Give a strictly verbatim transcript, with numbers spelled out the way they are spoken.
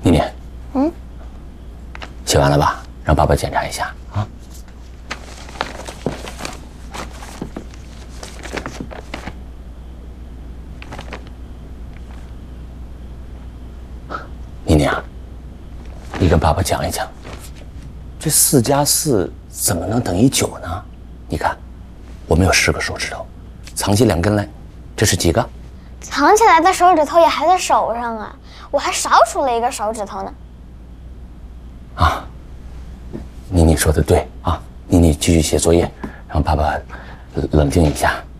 妮妮， 嗯， 写完了吧？让爸爸检查一下啊。妮妮啊，你跟爸爸讲一讲，这四加四怎么能等于九呢？你看，我们有十个手指头，藏起两根来，这是几个？ 藏起来的手指头也还在手上啊，我还少数了一个手指头呢。 啊，妮妮说的对啊，妮妮继续写作业，让爸爸冷静一下。